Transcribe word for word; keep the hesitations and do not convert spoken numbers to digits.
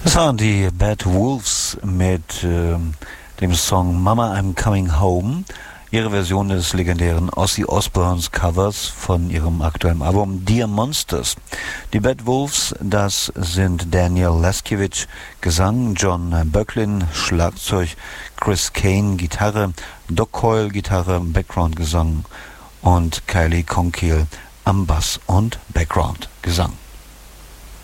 Das waren die Bad Wolves mit äh, dem Song Mama I'm Coming Home, ihre Version des legendären Ozzy Osbournes Covers von ihrem aktuellen Album Dear Monsters. Die Bad Wolves, das sind Daniel Leskiewicz, Gesang, John Böcklin, Schlagzeug, Chris Kane, Gitarre, Doc Coyle, Gitarre, Background-Gesang und Kylie Conkeal am Bass und Background-Gesang.